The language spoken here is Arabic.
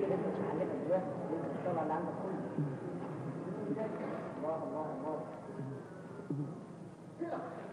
لسه مش محلفة دلوقتي، لسه الشغل اللي عندك كله. الله الله الله.